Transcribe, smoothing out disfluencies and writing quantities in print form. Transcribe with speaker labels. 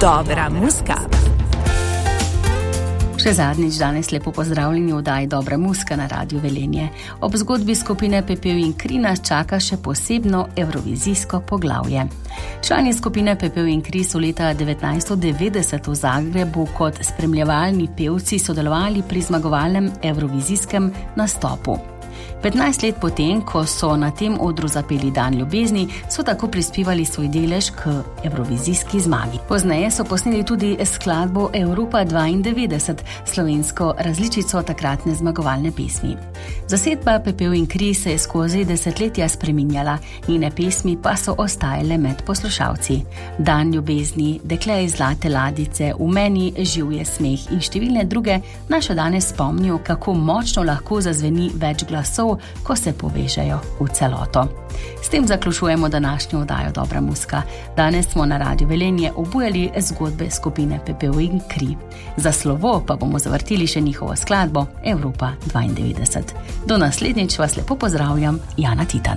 Speaker 1: Dobra muska.
Speaker 2: Še zadnjič danes lepo pozdravljeni v oddaji Dobra muska na Radiu Velenje. Ob zgodbi skupine Pepel in kri nas čaka še posebno evrovizijsko poglavje. Člani skupine Pepel in kri so leta 1990 v Zagrebu kot spremljevalni pevci sodelovali pri zmagovalnem evrovizijskem nastopu. 15 let potem, ko so na tem odru zapeli Dan ljubezni, so tako prispevali svoj delež k evrovizijski zmagi. Pozneje so posneli tudi skladbo Evropa 92, slovensko različico takratne zmagovalne pesmi. Zasedba Pepel in kri se je skozi desetletja spreminjala, njene pesmi pa so ostajale med poslušalci. Dan ljubezni, Dekle iz zlate ladice, V meni živje smeh in številne druge nas še danes spomnijo, kako močno lahko zazveni več glasov, ko se povežejo v celoto. S tem zaključujemo današnjo oddajo Dobra muska. Danes smo na Radiu Velenje obujali zgodbe skupine Pepel in kri. Za slovo pa bomo zavrtili še njihovo skladbo Evropa 92. Do naslednjič vas lepo pozdravljam, Jana Titan.